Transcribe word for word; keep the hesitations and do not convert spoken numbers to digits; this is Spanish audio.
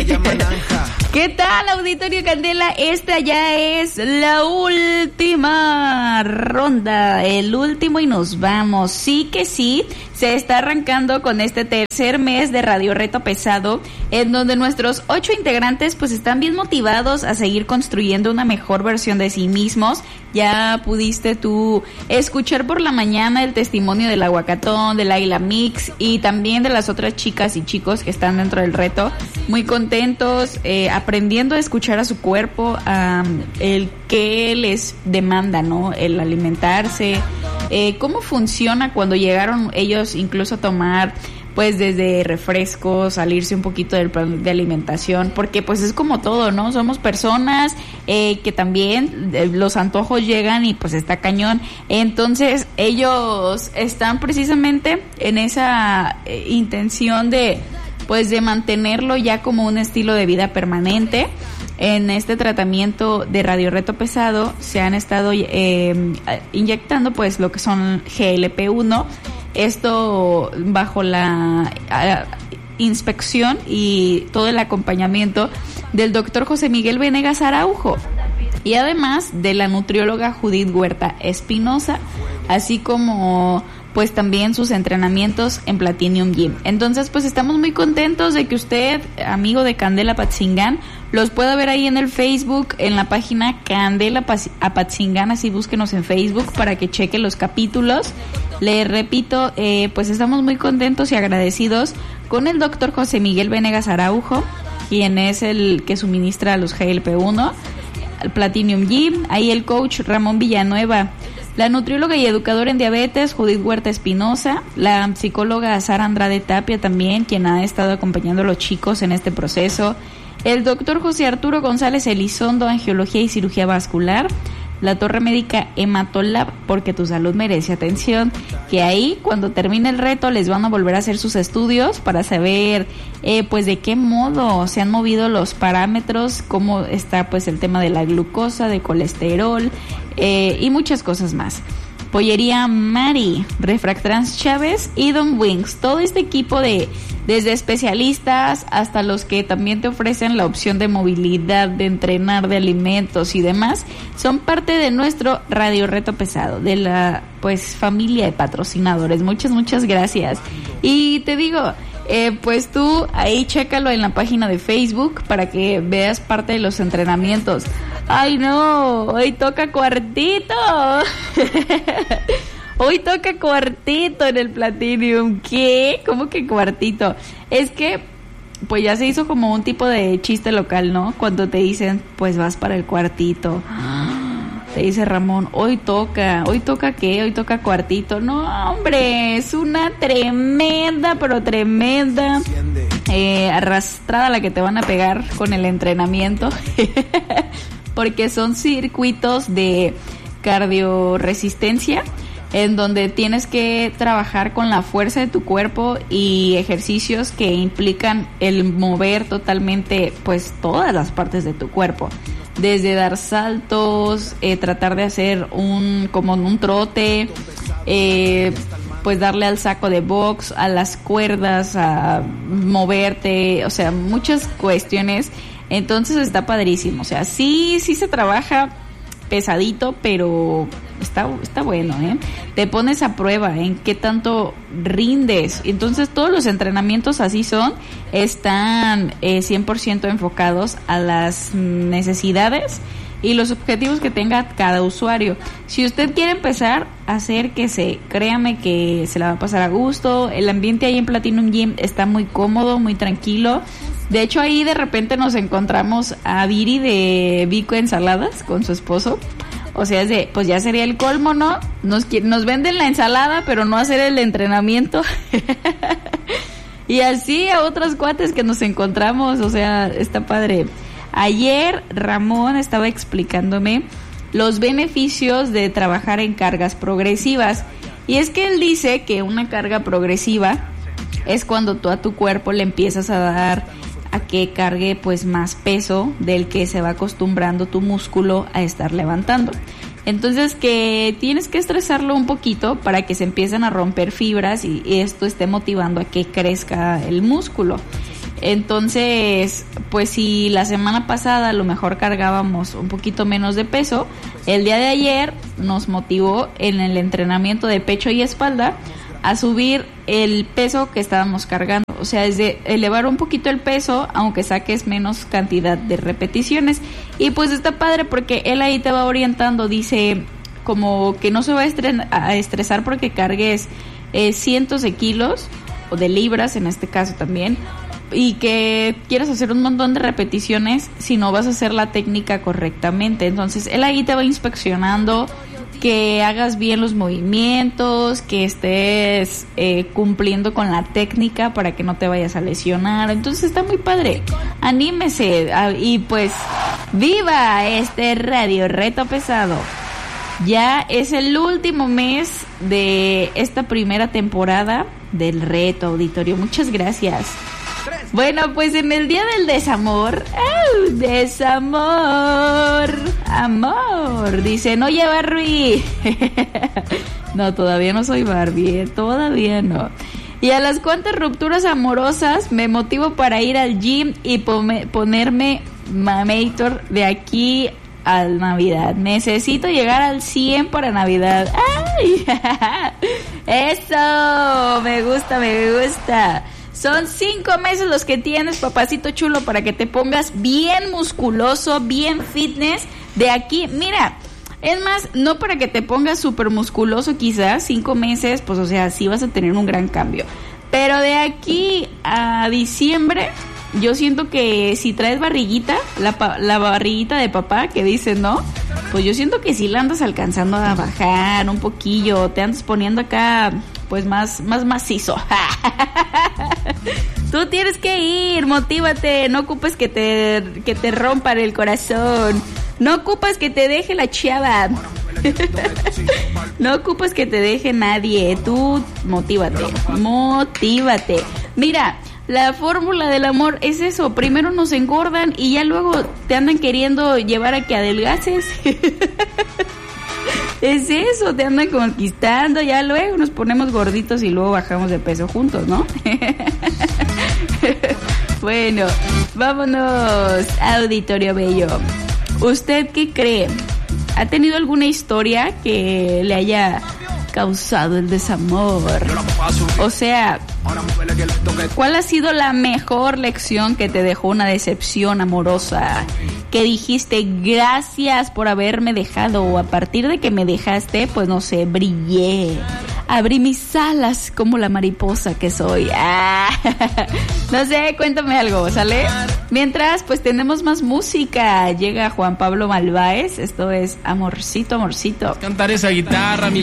¿Qué tal, Auditorio Candela? Esta ya es la última ronda, el último y nos vamos. Sí que sí, se está arrancando con este tercer mes de Radio Reto Pesado, en donde nuestros ocho integrantes pues están bien motivados a seguir construyendo una mejor versión de sí mismos. Ya pudiste tú escuchar por la mañana el testimonio del Aguacatón, del Águila Mix y también de las otras chicas y chicos que están dentro del reto, muy contentos, eh, aprendiendo a escuchar a su cuerpo, um, el que les demanda, ¿no? El alimentarse, eh, cómo funciona cuando llegaron ellos incluso a tomar pues desde refrescos, salirse un poquito del plan de alimentación, porque pues es como todo, ¿no? Somos personas eh, que también eh, los antojos llegan y pues está cañón. Entonces ellos están precisamente en esa eh, intención de pues de mantenerlo ya como un estilo de vida permanente. En este tratamiento de Radio Reto Pesado se han estado eh, inyectando pues lo que son G L P uno, esto bajo la uh, inspección y todo el acompañamiento del doctor José Miguel Venegas Araujo y además de la nutrióloga Judith Huerta Espinosa, así como pues también sus entrenamientos en Platinum Gym. Entonces pues estamos muy contentos de que usted, amigo de Candela Apatzingán, los pueda ver ahí en el Facebook, en la página Candela Apatzingán, así búsquenos en Facebook para que cheque los capítulos. Le repito, eh, pues estamos muy contentos y agradecidos con el doctor José Miguel Venegas Araujo, quien es el que suministra los G L P uno, el Platinum Gym, ahí el coach Ramón Villanueva, la nutrióloga y educadora en diabetes Judith Huerta Espinosa, la psicóloga Sara Andrade Tapia también, quien ha estado acompañando a los chicos en este proceso, el doctor José Arturo González Elizondo, angiología y cirugía vascular, la torre médica Hematolab, porque tu salud merece atención, que ahí cuando termine el reto les van a volver a hacer sus estudios para saber eh, pues de qué modo se han movido los parámetros, cómo está pues el tema de la glucosa, de colesterol eh, y muchas cosas más. Pollería Mari, Refractrans Chávez y Don Wings, todo este equipo de desde especialistas hasta los que también te ofrecen la opción de movilidad, de entrenar, de alimentos y demás, son parte de nuestro Radio Reto Pesado, de la pues familia de patrocinadores. Muchas, muchas gracias. Y te digo, eh, pues tú ahí chécalo en la página de Facebook para que veas parte de los entrenamientos. ¡Ay no! Hoy toca cuartito. Hoy toca cuartito en el Platinum. ¿Qué? ¿Cómo que cuartito? Es que pues ya se hizo como un tipo de chiste local, ¿no? Cuando te dicen, pues vas para el cuartito. Te dice Ramón, hoy toca. ¿Hoy toca qué? Hoy toca cuartito. No, hombre, es una tremenda, pero tremenda eh, arrastrada la que te van a pegar con el entrenamiento. Porque son circuitos de cardioresistencia en donde tienes que trabajar con la fuerza de tu cuerpo y ejercicios que implican el mover totalmente pues todas las partes de tu cuerpo, desde dar saltos, eh, tratar de hacer un como un trote, eh, pues darle al saco de box, a las cuerdas, a moverte, o sea, muchas cuestiones. Entonces está padrísimo, o sea, sí, sí se trabaja pesadito, pero está, está bueno, ¿eh? Te pones a prueba en qué tanto rindes. Entonces todos los entrenamientos así son, están eh, cien por ciento enfocados a las necesidades y los objetivos que tenga cada usuario. Si usted quiere empezar, acérquese, créame que se la va a pasar a gusto. El ambiente ahí en Platinum Gym está muy cómodo, muy tranquilo. De hecho, ahí de repente nos encontramos a Viri de Vico Ensaladas con su esposo. O sea, es de, pues ya sería el colmo, ¿no? Nos, nos venden la ensalada, pero no hacer el entrenamiento. Y así a otros cuates que nos encontramos, o sea, está padre. Ayer Ramón estaba explicándome los beneficios de trabajar en cargas progresivas. Y es que él dice que una carga progresiva es cuando tú a tu cuerpo le empiezas a dar a que cargue pues más peso del que se va acostumbrando tu músculo a estar levantando. Entonces que tienes que estresarlo un poquito para que se empiecen a romper fibras y esto esté motivando a que crezca el músculo. Entonces, pues si la semana pasada a lo mejor cargábamos un poquito menos de peso, el día de ayer nos motivó en el entrenamiento de pecho y espalda a subir el peso que estábamos cargando. O sea, es de elevar un poquito el peso, aunque saques menos cantidad de repeticiones. Y pues está padre porque él ahí te va orientando, dice como que no se va a, estre- a estresar porque cargues eh, cientos de kilos, o de libras en este caso también, y que quieras hacer un montón de repeticiones si no vas a hacer la técnica correctamente. Entonces él ahí te va inspeccionando que hagas bien los movimientos, que estés eh, cumpliendo con la técnica para que no te vayas a lesionar. Entonces está muy padre, anímese. Y pues viva este Radio Reto Pesado. Ya es el último mes de esta primera temporada del Reto Auditorio. Muchas gracias. Bueno, pues en el día del desamor, ¡oh, desamor! Amor, dicen, oye Barbie. No, todavía no soy Barbie, ¿eh? Todavía no. Y a las cuantas rupturas amorosas me motivo para ir al gym y pome- ponerme mamator de aquí a Navidad. Necesito llegar al cien para Navidad. ¡Ay! Eso, me gusta, me gusta. Son cinco meses los que tienes, papacito chulo, para que te pongas bien musculoso, bien fitness. De aquí, mira, es más, no para que te pongas súper musculoso quizás, cinco meses, pues o sea, sí vas a tener un gran cambio. Pero de aquí a diciembre, yo siento que si traes barriguita, la, la barriguita de papá que dicen, ¿no? Pues yo siento que sí la andas alcanzando a bajar un poquillo, te andas poniendo acá, pues más, más macizo. Tú tienes que ir, motívate, no ocupes que te, que te rompan el corazón, no ocupas que te deje la chava, no ocupas que te deje nadie, tú motívate, motívate. Mira, la fórmula del amor es eso, primero nos engordan y ya luego te andan queriendo llevar a que adelgaces. Es eso, te andan conquistando, ya luego nos ponemos gorditos y luego bajamos de peso juntos, ¿no? Bueno, vámonos, Auditorio Bello. ¿Usted qué cree? ¿Ha tenido alguna historia que le haya causado el desamor? O sea, ¿cuál ha sido la mejor lección que te dejó una decepción amorosa? Que dijiste, gracias por haberme dejado, o a partir de que me dejaste, pues no sé, brillé, abrí mis alas como la mariposa que soy. Ah, no sé, cuéntame algo, ¿sale? Mientras, pues tenemos más música. Llega Juan Pablo Malváez, esto es Amorcito, Amorcito. Cantar esa guitarra, mi